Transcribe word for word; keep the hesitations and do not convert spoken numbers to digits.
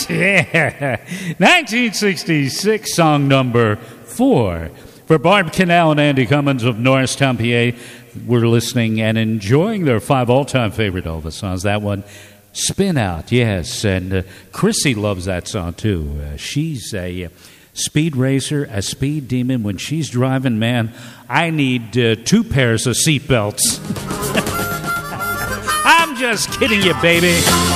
nineteen sixty-six, song number four. For Barb Canal and Andy Cummins of Norristown, P A, we're listening and enjoying their five all-time favorite Elvis songs. That one, Spin Out, yes. And uh, Chrissy loves that song, too. Uh, she's a uh, speed racer, a speed demon. When she's driving, man, I need uh, two pairs of seatbelts. I'm just kidding you, baby.